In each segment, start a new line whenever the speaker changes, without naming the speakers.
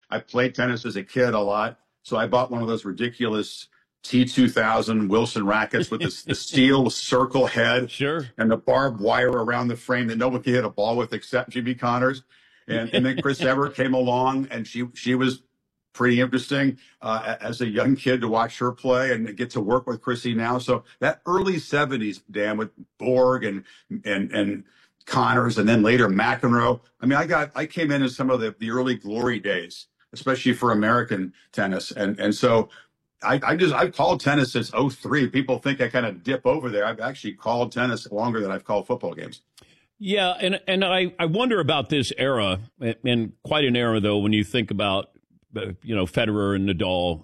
I played tennis as a kid a lot, so I bought one of those ridiculous T2000 Wilson rackets with the steel circle head
Sure.
and the barbed wire around the frame that no one can hit a ball with except Jimmy Connors. And then Chris Evert came along, and she was pretty interesting as a young kid to watch her play and get to work with Chrissy now. So that early 70s, Dan, with Borg and Connors, and then later McEnroe. I mean, I came in some of the early glory days, especially for American tennis. And so I've called tennis since '03. People think I kind of dip over there. I've actually called tennis longer than I've called football games.
Yeah, and I wonder about this era, and quite an era, though, when you think about, Federer and Nadal.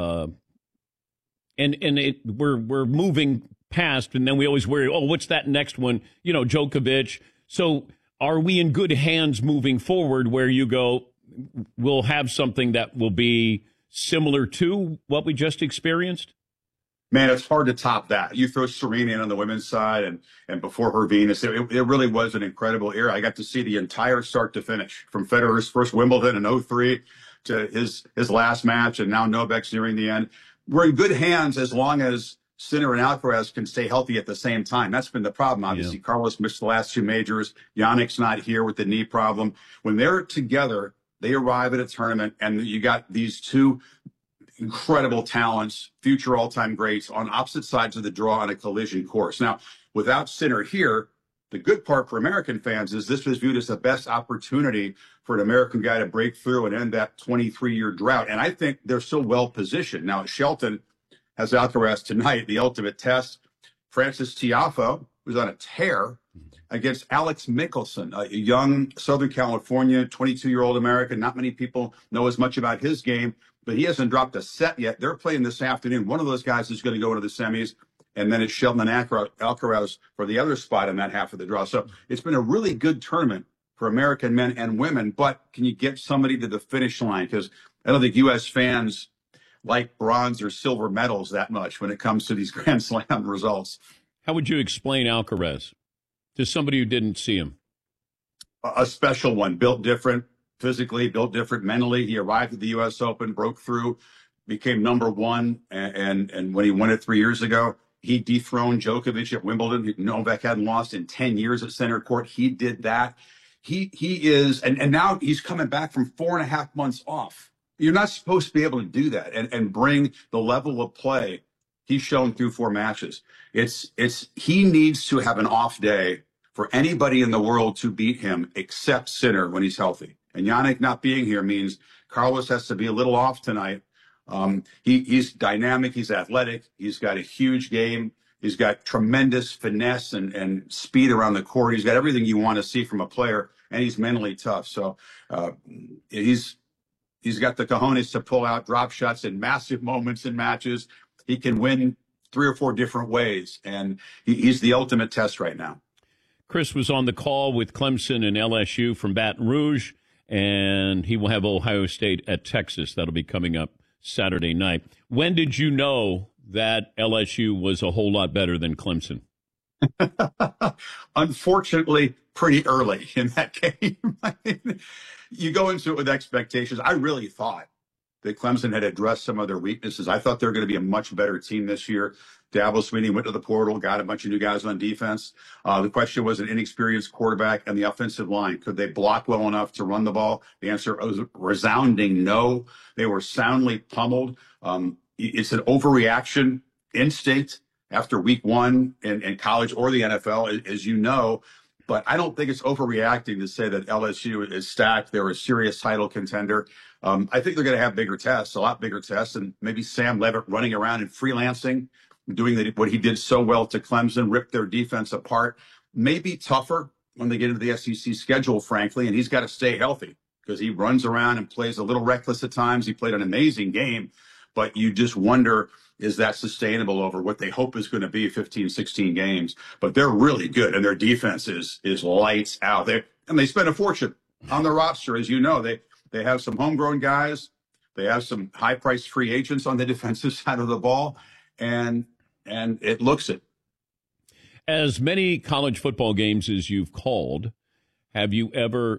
We're moving past, and then we always worry, what's that next one? Djokovic. So are we in good hands moving forward where you go, we'll have something that will be similar to what we just experienced?
Man, it's hard to top that. You throw Serena in on the women's side and before her Venus, it really was an incredible era. I got to see the entire start to finish, from Federer's first Wimbledon in '03 to his last match, and now Novak's nearing the end. We're in good hands as long as Sinner and Alcaraz can stay healthy at the same time. That's been the problem. Obviously, yeah. Carlos missed the last two majors. Yannick's not here with the knee problem. When they're together, they arrive at a tournament, and you got these two incredible talents, future all-time greats on opposite sides of the draw on a collision course. Now, without Sinner here, the good part for American fans is this was viewed as the best opportunity for an American guy to break through and end that 23-year drought. And I think they're so well positioned. Now, Shelton has Alcaraz tonight, the ultimate test. Francis Tiafoe was on a tear against Alex Mickelson, a young Southern California, 22-year-old American. Not many people know as much about his game, but he hasn't dropped a set yet. They're playing this afternoon. One of those guys is going to go into the semis, and then it's Shelton and Alcaraz for the other spot in that half of the draw. So it's been a really good tournament for American men and women, but can you get somebody to the finish line? Because I don't think U.S. fans like bronze or silver medals that much when it comes to these Grand Slam results.
How would you explain Alcaraz to somebody who didn't see him?
A special one, built different. Physically, built different mentally. He arrived at the U.S. Open, broke through, became number one. And when he won it 3 years ago, he dethroned Djokovic at Wimbledon. Novak hadn't lost in 10 years at center court. He did that. He is, and now he's coming back from 4.5 months off. You're not supposed to be able to do that and bring the level of play he's shown through 4 matches. He needs to have an off day for anybody in the world to beat him except Sinner when he's healthy. And Yannick not being here means Carlos has to be a little off tonight. He's dynamic. He's athletic. He's got a huge game. He's got tremendous finesse and speed around the court. He's got everything you want to see from a player, and he's mentally tough. So he's got the cojones to pull out drop shots in massive moments in matches. He can win 3 or 4 different ways, and he's the ultimate test right now.
Chris was on the call with Clemson and LSU from Baton Rouge, and he will have Ohio State at Texas. That'll be coming up Saturday night. When did you know that LSU was a whole lot better than Clemson?
Unfortunately, pretty early in that game. I mean, you go into it with expectations. I really thought that Clemson had addressed some of their weaknesses. I thought they were going to be a much better team this year. Dabo Swinney went to the portal, got a bunch of new guys on defense. The question was an inexperienced quarterback and the offensive line. Could they block well enough to run the ball? The answer was resounding no. They were soundly pummeled. It's an overreaction instinct after week 1 in college or the NFL, as you know. But I don't think it's overreacting to say that LSU is stacked. They're a serious title contender. I think they're going to have bigger tests, a lot bigger tests, and maybe Sam Levitt running around and freelancing, doing what he did so well to Clemson, ripped their defense apart. Maybe tougher when they get into the SEC schedule, frankly, and he's got to stay healthy because he runs around and plays a little reckless at times. He played an amazing game, but you just wonder, is that sustainable over what they hope is going to be 15, 16 games? But they're really good, and their defense is lights out there. And they spend a fortune on their roster, as you know. They have some homegrown guys. They have some high-priced free agents on the defensive side of the ball, and it looks it.
As many college football games as you've called, have you ever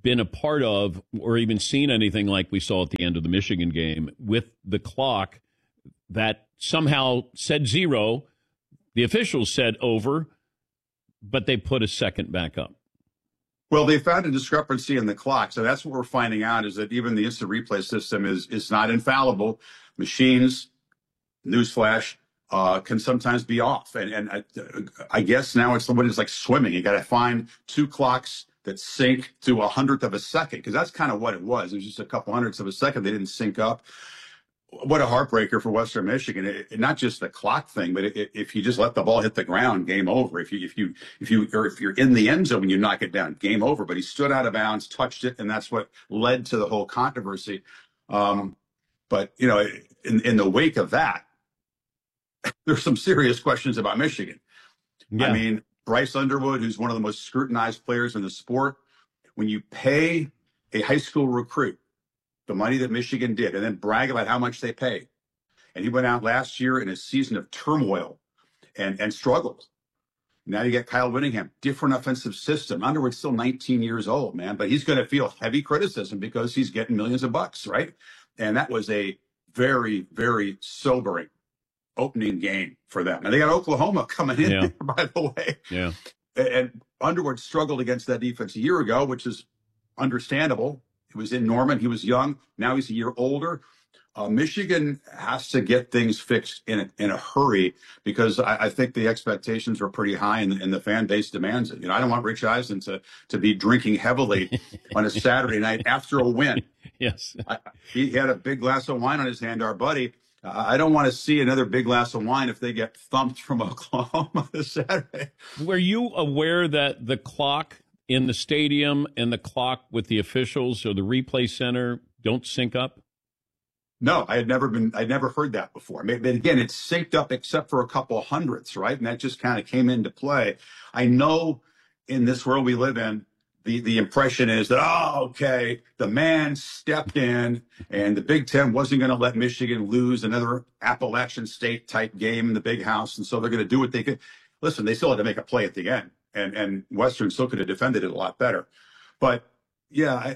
been a part of or even seen anything like we saw at the end of the Michigan game with the clock that somehow said zero. The officials said over, but they put a second back up.
Well, they found a discrepancy in the clock. So that's what we're finding out, is that even the instant replay system is not infallible. Machines, newsflash, can sometimes be off. And I guess now it's what is like swimming. You got to find two clocks that sync to a hundredth of a second, because that's kind of what it was. It was just a couple hundredths of a second. They didn't sync up. What a heartbreaker for Western Michigan. Not just the clock thing, but if you just let the ball hit the ground, game over. If you're in the end zone and you knock it down, game over. But he stood out of bounds, touched it, and that's what led to the whole controversy. But in the wake of that, there's some serious questions about Michigan. Yeah. I mean, Bryce Underwood, who's one of the most scrutinized players in the sport, when you pay a high school recruit the money that Michigan did and then brag about how much they pay, and he went out last year in a season of turmoil and struggled. Now you get Kyle Whittingham, different offensive system. Underwood's still 19 years old, man, but he's going to feel heavy criticism because he's getting millions of bucks, right? And that was a very, very sobering opening game for them. And they got Oklahoma coming in, yeah, by the way.
Yeah.
And Underwood struggled against that defense a year ago, which is understandable. He was in Norman. He was young. Now he's a year older. Michigan has to get things fixed in a hurry, because I think the expectations are pretty high and the fan base demands it. I don't want Rich Eisen to be drinking heavily on a Saturday night after a win.
Yes.
He had a big glass of wine on his hand, our buddy. I don't want to see another big glass of wine if they get thumped from Oklahoma this Saturday.
Were you aware that the clock in the stadium and the clock with the officials or the replay center don't sync up?
No, I'd never heard that before. But again, it's synced up except for a couple of hundredths, right? And that just kind of came into play. I know in this world we live in, the impression is that, okay, the man stepped in and the Big Ten wasn't going to let Michigan lose another Appalachian State type game in the Big House. And so they're going to do what they could. Listen, they still had to make a play at the end, and Western still could have defended it a lot better. But yeah,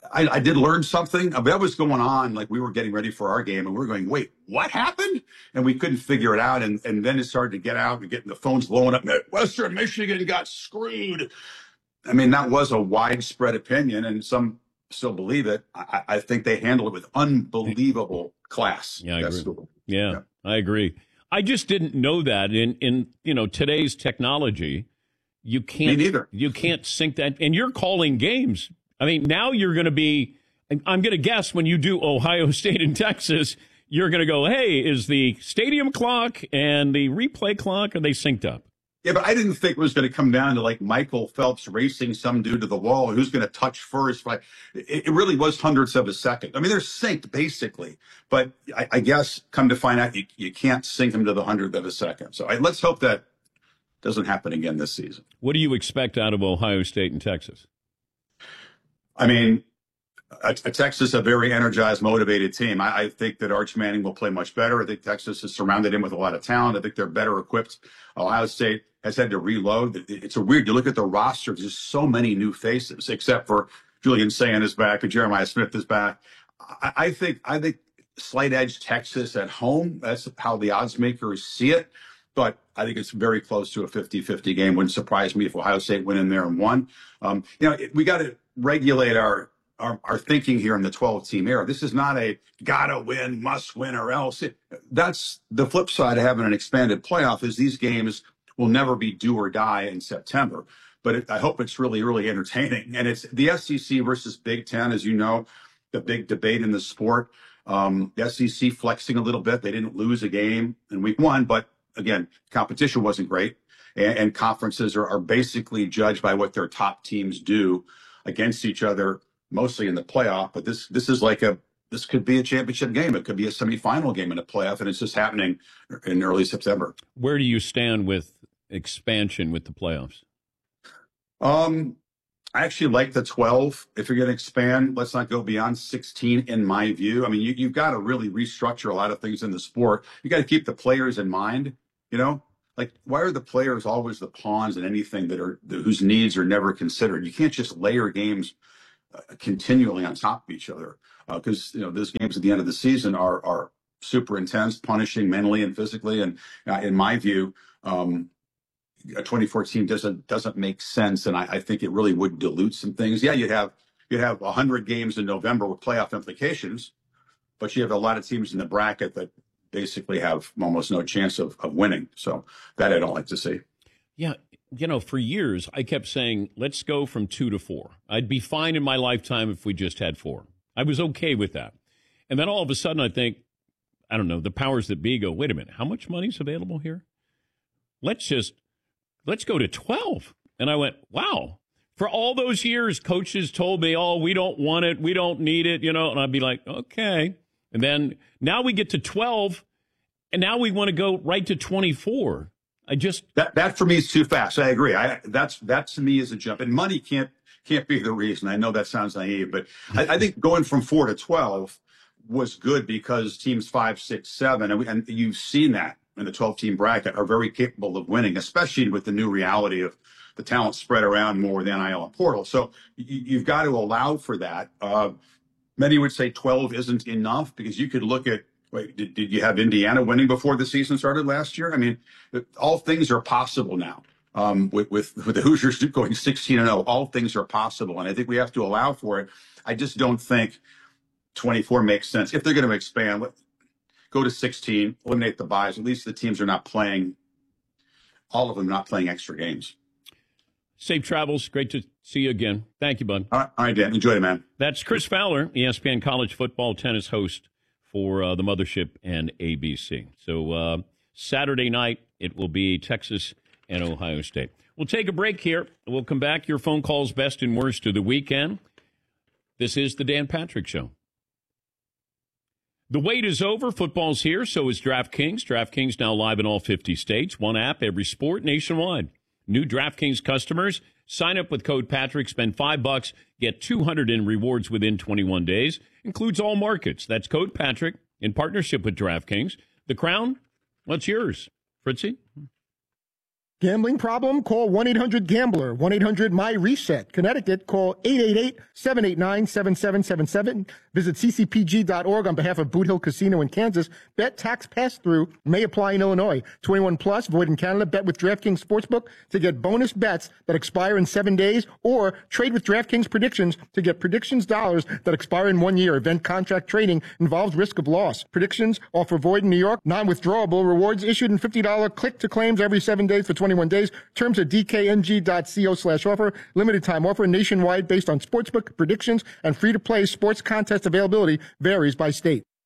I did learn something. That was going on. Like, we were getting ready for our game and we were going, wait, what happened? And we couldn't figure it out. And then it started to get out and getting the phones blowing up. Western Michigan got screwed. I mean, that was a widespread opinion, and some still believe it. I think they handled it with unbelievable class.
Yeah, I agree. Yeah, I agree. I just didn't know that in today's technology, you can't.
Me neither.
You can't sync that, and you're calling games. I mean, now you're going to be. I'm going to guess when you do Ohio State and Texas, you're going to go, hey, is the stadium clock and the replay clock, are they synced up?
Yeah, but I didn't think it was going to come down to like Michael Phelps racing some dude to the wall, who's going to touch first. It really was hundredths of a second. I mean, they're synced basically, but I guess come to find out you can't sync them to the hundredth of a second. So let's hope that doesn't happen again this season.
What do you expect out of Ohio State and Texas?
I mean, Texas, a very energized, motivated team. I think that Arch Manning will play much better. I think Texas has surrounded him with a lot of talent. I think they're better equipped. Ohio State has had to reload. It's a weird, you look at the roster, there's just so many new faces, except for Julian Sand is back and Jeremiah Smith is back. I think slight edge Texas at home. That's how the odds makers see it. But I think it's very close to a 50-50 game. Wouldn't surprise me if Ohio State went in there and won. We got to regulate our thinking here in the 12-team era. This is not a gotta win, must win, or else. That's the flip side of having an expanded playoff, is these games will never be do or die in September. But I hope it's really, really entertaining. And it's the SEC versus Big Ten, as you know, the big debate in the sport. The SEC flexing a little bit. They didn't lose a game in week one, but again, competition wasn't great. And conferences are basically judged by what their top teams do against each other, mostly in the playoff. But this could be a championship game. It could be a semifinal game in a playoff, and it's just happening in early September.
Where do you stand with expansion with the playoffs?
I actually like the 12. If you're going to expand, let's not go beyond 16, in my view. I mean, you've got to really restructure a lot of things in the sport. You got to keep the players in mind, Like, why are the players always the pawns in anything whose needs are never considered? You can't just layer games continually on top of each other, because those games at the end of the season are super intense, punishing mentally and physically. And in my view, a 24 team doesn't make sense, and I think it really would dilute some things. Yeah, you'd have 100 games in November with playoff implications, but you have a lot of teams in the bracket that basically have almost no chance of winning. So that I don't like to see.
Yeah. For years, I kept saying, let's go from 2 to 4. I'd be fine in my lifetime if we just had 4. I was okay with that. And then all of a sudden, I think, I don't know, the powers that be go, wait a minute, how much money's available here? Let's go to 12. And I went, wow. For all those years, coaches told me, oh, we don't want it, we don't need it, and I'd be like, okay. And then now we get to 12, and now we want to go right to 24. That
for me is too fast. I agree. That to me is a jump, and money can't be the reason. I know that sounds naive, but I think going from 4 to 12 was good because teams 5, 6, 7, and you've seen that in the 12-team bracket are very capable of winning, especially with the new reality of the talent spread around more than NIL and portal. So you've got to allow for that. Many would say 12 isn't enough because you could look at, did you have Indiana winning before the season started last year? I mean, all things are possible now. With the Hoosiers going 16-0, all things are possible, and I think we have to allow for it. I just don't think 24 makes sense. If they're going to expand, go to 16, eliminate the buys. At least the teams are not playing, all of them not playing extra games.
Safe travels. Great to see you again. Thank you, bud.
All right, Dan. Enjoy it, man.
That's Chris Fowler, ESPN college football tennis host for the Mothership and ABC. So Saturday night, it will be Texas and Ohio State. We'll take a break here. We'll come back. Your phone calls, best and worst of the weekend. This is the Dan Patrick Show. The wait is over. Football's here. So is DraftKings. DraftKings now live in all 50 states. One app, every sport nationwide. New DraftKings customers, sign up with code Patrick, spend $5, get $200 in rewards within 21 days. Includes all markets. That's code Patrick in partnership with DraftKings. The crown, what's yours? Fritzy?
Gambling problem? Call 1-800-GAMBLER, 1-800-MY-RESET. Connecticut, call 888-789-7777. Visit ccpg.org on behalf of Boot Hill Casino in Kansas. Bet tax pass-through may apply in Illinois. 21 plus, void in Canada. Bet with DraftKings Sportsbook to get bonus bets that expire in 7 days, or trade with DraftKings Predictions to get predictions dollars that expire in 1 year. Event contract trading involves risk of loss. Predictions offer void in New York. Non-withdrawable rewards issued in $50 click-to-claims every 7 days for 21 days. Terms at dkng.co/offer. Limited time offer nationwide based on sportsbook predictions, and free-to-play sports contest availability varies by state.